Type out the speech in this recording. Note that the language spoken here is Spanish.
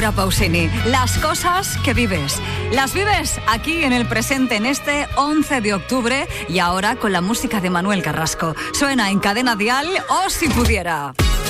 Pausini, las cosas que vives. Las vives aquí en el presente, en este 11 de octubre y ahora con la música de Manuel Carrasco. Suena en Cadena Dial, o si pudiera.